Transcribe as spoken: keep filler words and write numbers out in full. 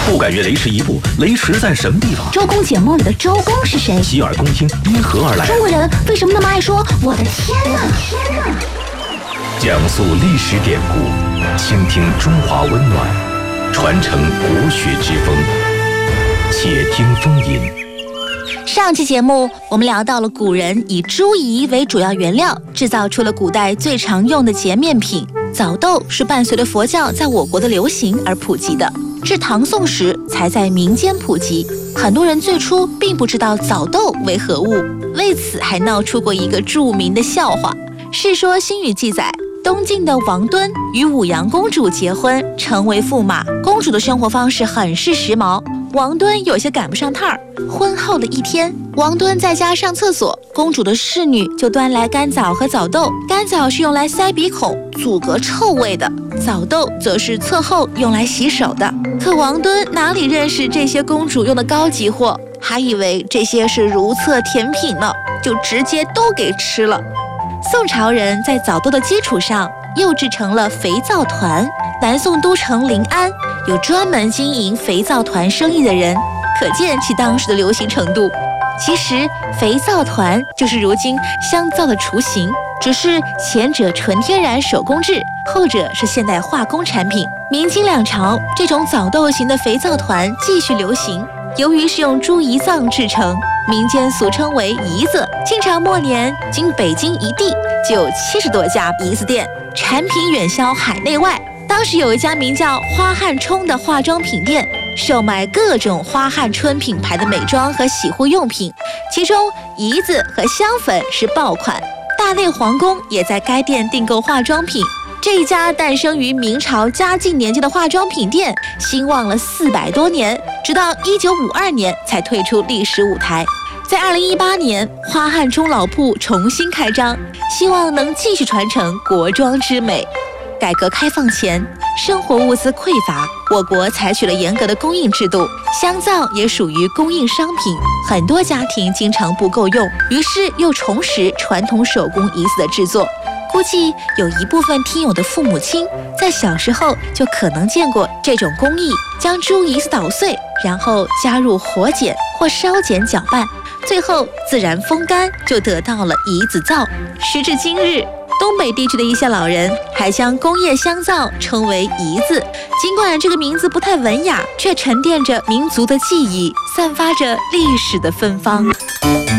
不敢越雷池一步，雷池在什么地方？ 周公解梦里的周公是谁？ 洗耳恭听，因何而来？ 中国人为什么那么爱说我的天哪？天哪！ 讲述历史典故，倾听中华温暖，传承国学之风。且听风吟。 上期节目我们聊到了古人以猪胰为主要原料，制造出了古代最常用的洁面品。枣豆是伴随着佛教在我国的流行而普及的，至唐宋时才在民间普及。很多人最初并不知道枣豆为何物，为此还闹出过一个著名的笑话。《世说新语》记载，东晋的王敦与武阳公主结婚，成为驸马。公主的生活方式很是时髦，王敦有些赶不上趟儿。婚后的一天，王敦在家上厕所，公主的侍女就端来干枣和枣豆。干枣是用来塞鼻孔、阻隔臭味的，枣豆则是厕后用来洗手的。可王敦哪里认识这些公主用的高级货，还以为这些是如厕甜品呢，就直接都给吃了。宋朝人在枣豆的基础上又制成了肥皂团。南宋都城临安有专门经营肥皂团生意的人，可见其当时的流行程度。其实肥皂团就是如今香皂的雏形，只是前者纯天然手工制，后者是现代化工产品。明清两朝，这种枣豆型的肥皂团继续流行，由于是用猪胰脏制成，民间俗称为胰子。清朝末年，仅北京一地就有七十多家胰子店，产品远销海内外。当时有一家名叫花汉冲的化妆品店，售卖各种花汉春品牌的美妆和洗护用品，其中胰子和香粉是爆款。大内皇宫也在该店订购化妆品。这一家诞生于明朝嘉靖年间的化妆品店，兴旺了四百多年，直到一九五二年才退出历史舞台。在二零一八年，花汉冲老铺重新开张，希望能继续传承国妆之美。改革开放前，生活物资匮乏，我国采取了严格的供应制度，香皂也属于供应商品，很多家庭经常不够用，于是又重拾传统手工胰子的制作。估计有一部分听友的父母亲在小时候就可能见过这种工艺，将猪胰子捣碎，然后加入火碱或烧碱搅拌，最后自然风干，就得到了胰子皂。时至今日，东北地区的一些老人还将工业香皂称为胰子，尽管这个名字不太文雅，却沉淀着民族的记忆，散发着历史的芬芳。